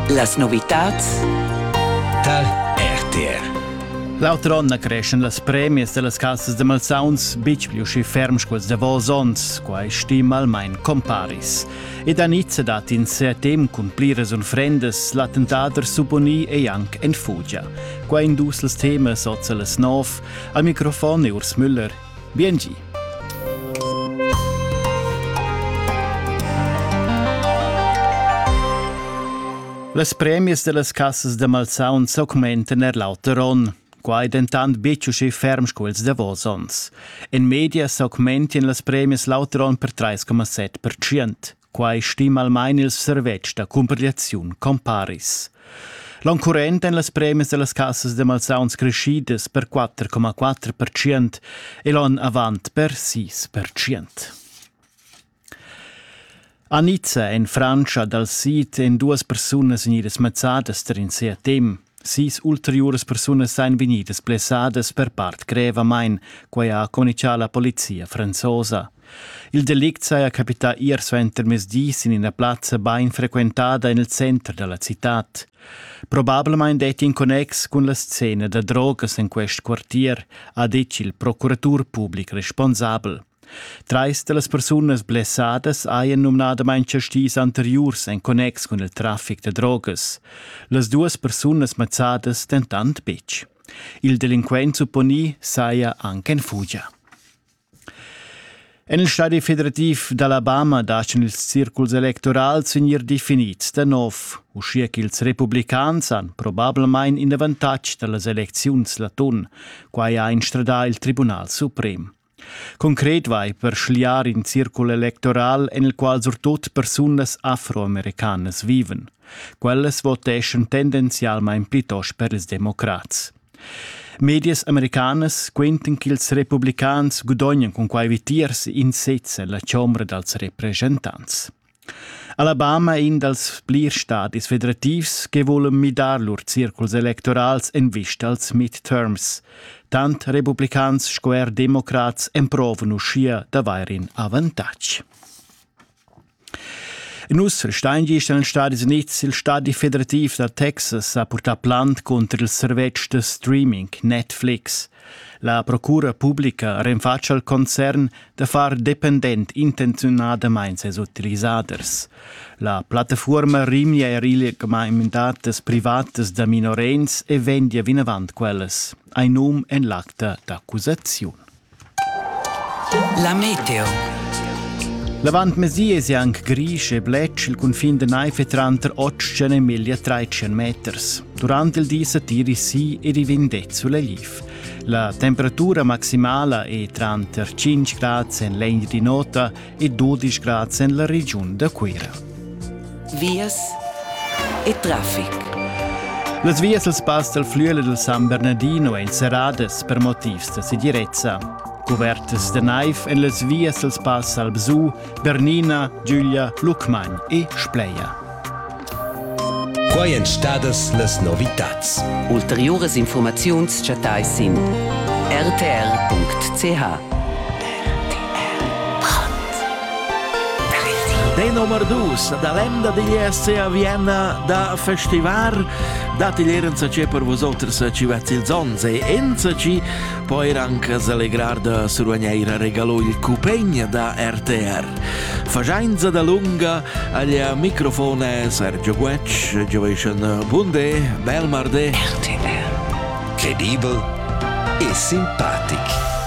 Las novitats dal RTR. L'autra onna crescen las premies de las cassas de Malsauns, bic più schi ferms quels de vos ons, quai stima almain comparis. Ed anizia dat in setem cun plires un frendes l'attentader supponi e anc en fugia. Quai indus las temas sozza las 9, al microfon Urs Müller. Biengi. Las premies de las cassas de Malsauns augmenten lauteron. Quai dentant beccio sche ferms quels de vos ons. In media s'augmentien las premies lauteron per 3,7%. Quai stima almain il servetg da comparliaziun comparis. L'an current en las premies de las cassas de Malsauns crescidas per 4,4% e l'an avant per 6%. A Nizza, in Francia, dal sit en 2 personas venidas mazzadas ter in setem. 6 ulteriores personas sain venidas blessadas per part grevamain, quai ha comunicato la polizia franzosa. Il delict saia capità iers venter mesdis in una plazza bain frequentada nel centro della citat. Probabilmente è in connex con la scena da drogas in quest quartier, ha detto il procuratur pubblic responsabile. Trais de las personas blessadas haien nominadamein chastis anteriors en connex con il traffic de drogas. Las 2 personas mazzadas tentant bec. Il delinquent supponi saia anche in fugia. En il stadi federativ d'Alabama dascen ils circuls electorals venir definits da nov. Uscia che ils republicans han probabilmein in avantatg de las elecziuns latun, quai ha instradà il Tribunal Suprem. Concret vai per schliar in circul electoral en il qual surtot personas afroamericanas viven. Quelles voteschen tendenzialmein plitost per ils democrats. Medias americanas quenten che ils republicans gudognan con quai vitiers in sezza la Chambre dels representants. Alabama è in dels plir stadis federativs che volen midar lur circuls electorals en vista als midterms. Tant republicans square democrats emproven uscia da vairin avantatg. In usser steingist nel stadis Nizza il stadi federativ da Texas ha portat plant contra il servetg de streaming Netflix. La procura pubblica rinfaccia al concern da far dependent intenzionadamein ses utilisaders. La plataforma rimia e rilegamandatas privatas da minorens e vendia vinavant quelles. Ein num en l'acta d'accusaziun. La meteo. Lavant mesies anche gris e bletch il confin de naife tranter 8 e 1300 meters. Durante il dì satiri si e rivindet sulle liv. La temperatura maximale è tra 5 gradi in legno di nota e 12 gradi nella regione da Quera. Vias e traffic. Las vias als pass del Flüele del San Bernardino e encerrades per motivs de sicurezza. Covertes de naif en las vias als pass al Bsu, Bernina, Giulia, Lucmagn e Spleia. Quai en stadas las novitats. Ulteriores informaziuns chatais sin rtr.ch. De nummer 2, dall'enda degli ESC a Vienna da festivar, dati l'erenza c'è per vosotres ci vezzi il zonze e enza ci poi anche s'allegrar da survagneira regalò il cupegna da RTR. Fagianza da lunga agli microfone Sergio Guec, Giovation Bunde, bel marde. RTR. Credibel e simpatic.